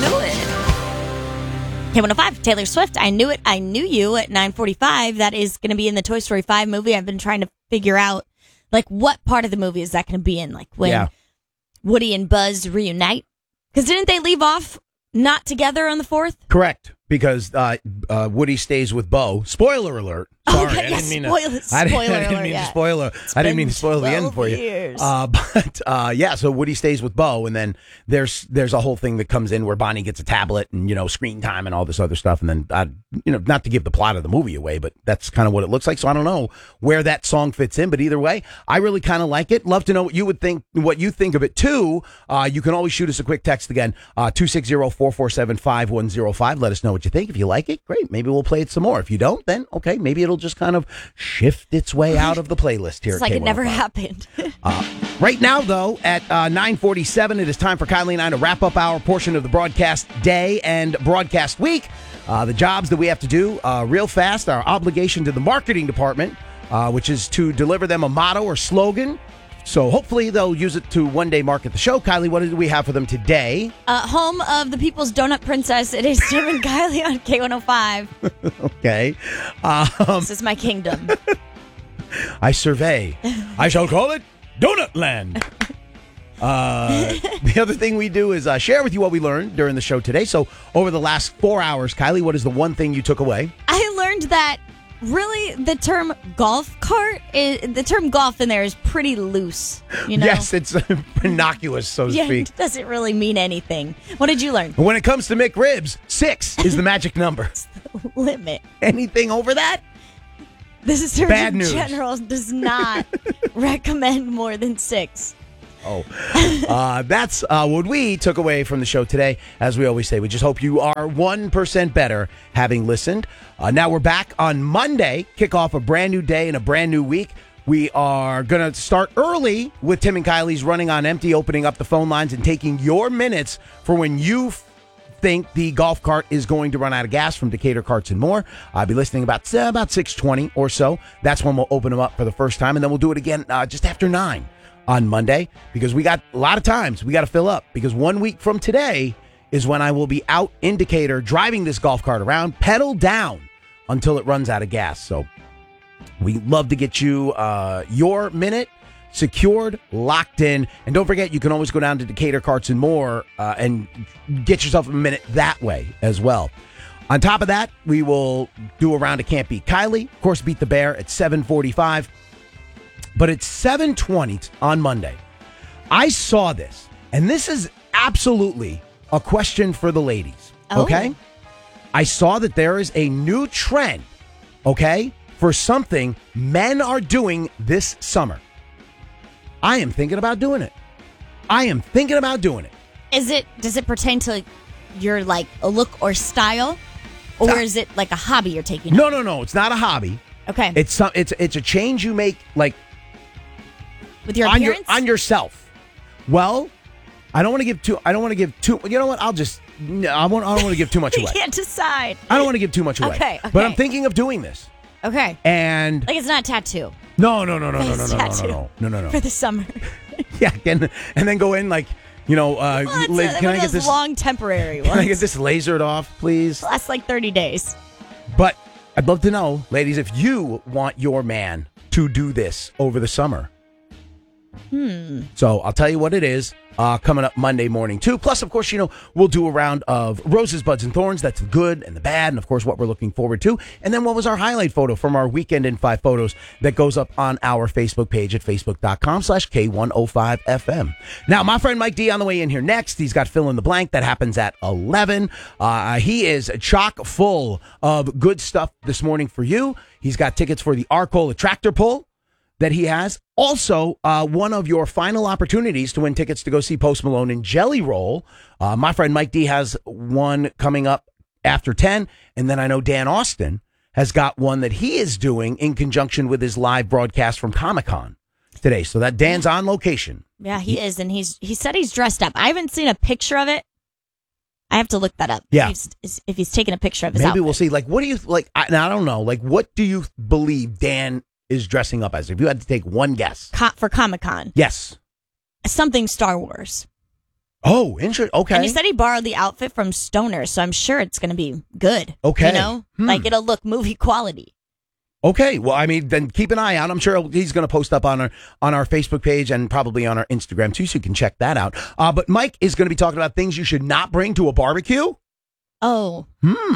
knew it. K105, Taylor Swift, I Knew It, I Knew You at 9:45. That is going to be in the Toy Story 5 movie. I've been trying to figure out, like, what part of the movie is that going to be in? Like, when Woody and Buzz reunite? Because didn't they leave off not together on the 4th? Correct. Because Woody stays with Bo. Spoiler alert. Sorry, Okay, I didn't mean to. spoiler I didn't mean to spoil. I didn't mean to spoil the end for you. Years. So Woody stays with Bo, and then there's a whole thing that comes in where Bonnie gets a tablet and screen time and all this other stuff, and then not to give the plot of the movie away, but that's kind of what it looks like. So I don't know where that song fits in, but either way, I really kind of like it. Love to know what you think of it too. You can always shoot us a quick text again, 260-447-5105. Let us know what you think. If you like it, great. Maybe we'll play it some more. If you don't, then okay, maybe it'll just kind of shift its way out of the playlist here. It's like it never happened. Right now, though, at 9:47, it is time for Kylie and I to wrap up our portion of the broadcast day and broadcast week. The jobs that we have to do real fast, our obligation to the marketing department, which is to deliver them a motto or slogan. So hopefully they'll use it to one day market the show. Kylie, what do we have for them today? Home of the People's Donut Princess. It is Tim and Kylie on K105. Okay. This is my kingdom. I survey. I shall call it Donut Land. The other thing we do is share with you what we learned during the show today. So over the last 4 hours, Kylie, what is the one thing you took away? I learned that really the term golf cart, the term golf in there is pretty loose. Yes, it's innocuous, so to speak. It doesn't really mean anything. What did you learn? When it comes to McRibs, 6 is the magic number. It's the limit. Anything over that? This is Bad news. General does not recommend more than 6. That's what we took away from the show today. As we always say, we just hope you are 1% better having listened. Now we're back on Monday, kick off a brand new day and a brand new week. We are going to start early with Tim and Kylie's Running on Empty, opening up the phone lines and taking your minutes for when you think the golf cart is going to run out of gas from Decatur Carts and More. I'll be listening about 6:20 or so. That's when we'll open them up for the first time, and then we'll do it again just after 9 on Monday, because we got a lot of times we got to fill up, because 1 week from today is when I will be out in Decatur driving this golf cart around, pedal down until it runs out of gas. So we love to get you your minute secured, locked in. And don't forget, you can always go down to Decatur Carts and More and get yourself a minute that way as well. On top of that, we will do a round of Can't Beat Kylie. Of course, Beat the Bear at 7:45. But it's 7:20 on Monday. I saw this, and this is absolutely a question for the ladies, okay? I saw that there is a new trend, okay, for something men are doing this summer. I am thinking about doing it. Does it pertain to your, like, a look or style? Or is it like a hobby you're taking? No. It's not a hobby. Okay. It's a change you make, like, with your appearance? On yourself. Well, I don't want to give too. You know what? I don't want to give too much away. You can't decide. I don't want to give too much away. Okay. But I'm thinking of doing this. Okay. And like, it's not a tattoo. No. For the summer. Yeah, and then go in like, can I get this long temporary ones? Can I get this lasered off, please? Lasts like 30 days. But I'd love to know, ladies, if you want your man to do this over the summer. So I'll tell you what it is coming up Monday morning, too. Plus, of course, we'll do a round of Roses, Buds, and Thorns. That's the good and the bad, and, of course, what we're looking forward to. And then what was our highlight photo from our Weekend in 5 photos that goes up on our Facebook page at facebook.com/K105FM. Now, my friend Mike D on the way in here next. He's got Fill in the Blank. That happens at 11. He is chock full of good stuff this morning for you. He's got tickets for the Arcola Tractor Pull that he has. Also, one of your final opportunities to win tickets to go see Post Malone and Jelly Roll. My friend Mike D has one coming up after 10. And then I know Dan Austin has got one that he is doing in conjunction with his live broadcast from Comic-Con today. So that Dan's on location. Yeah, he is. And he said he's dressed up. I haven't seen a picture of it. I have to look that up. Yeah. If he's taking a picture of his Maybe outfit. We'll see. Like, what do you, like, I don't know. Like, what do you believe Dan is dressing up as? If you had to take one guess. For Comic-Con. Yes. Something Star Wars. Oh, interesting. Okay. And he said he borrowed the outfit from Stoner, so I'm sure it's going to be good. Okay. You know? Like, it'll look movie quality. Okay, well, I mean, then keep an eye out. I'm sure he's going to post up on our Facebook page and probably on our Instagram too, so you can check that out. But Mike is going to be talking about things you should not bring to a barbecue. Oh.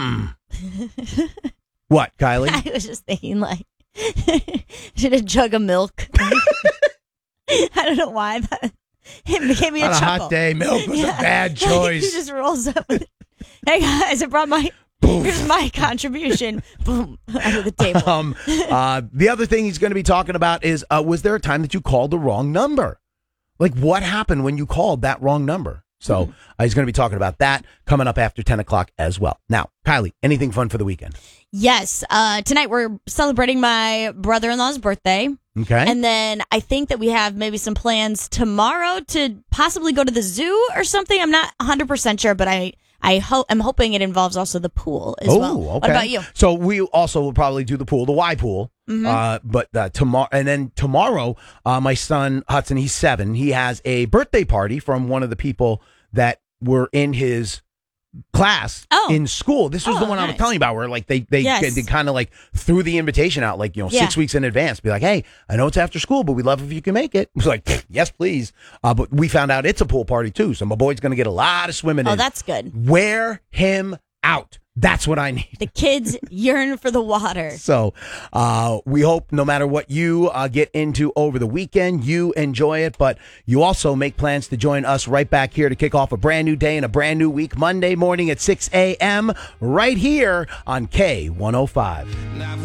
What, Kylie? I was just thinking, like, should a jug of milk. I don't know why, but it gave me a on a chuckle. hot day, milk was a bad choice. He just rolls up with, hey guys, I brought my... Here's my contribution. Boom. Under the table. The other thing he's going to be talking about is, was there a time that you called the wrong number? Like, what happened when you called that wrong number? So he's going to be talking about that coming up after 10 o'clock as well. Now, Kylie, anything fun for the weekend? Yes. Tonight we're celebrating my brother-in-law's birthday. Okay. And then I think that we have maybe some plans tomorrow to possibly go to the zoo or something. I'm not 100% sure, but I'm hoping it involves also the pool as well. Okay. What about you? So we also will probably do the pool, the Y pool. But tomorrow, my son Hudson, he's 7. He has a birthday party from one of the people that were in his class in school. This was the one I was telling you about, where like they kind of like threw the invitation out, like 6 weeks in advance. Be like, hey, I know it's after school, but we'd love if you can make it. It was like, yes, please. But we found out it's a pool party too, so my boy's going to get a lot of swimming in. Oh, that's good. Wear him out. That's what I need. The kids yearn for the water. So we hope no matter what you get into over the weekend, you enjoy it. But you also make plans to join us right back here to kick off a brand new day and a brand new week, Monday morning at 6 a.m. right here on K105.